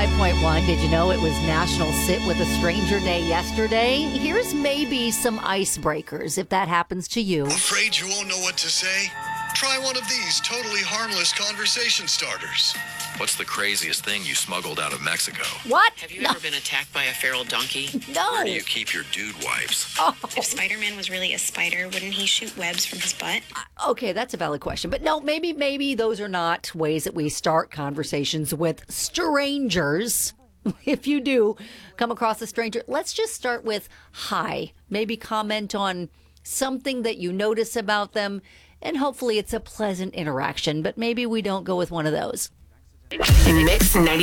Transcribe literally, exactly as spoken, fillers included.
five point one. Did you know it was National Sit with a Stranger Day yesterday? Here's maybe some icebreakers if that happens to you. Afraid you won't know what to say? Try one of these totally harmless conversation starters. What's the craziest thing you smuggled out of Mexico? What? Have you No. ever been attacked by a feral donkey? No. Where do you keep your dude wipes? Oh. If Spider-Man was really a spider, wouldn't he shoot webs from his butt? Okay, that's a valid question. But no, maybe, maybe those are not ways that we start conversations with strangers. If you do come across a stranger, let's just start with hi. Maybe comment on something that you notice about them, and hopefully it's a pleasant interaction. But maybe we don't go with one of those. Mix ninety.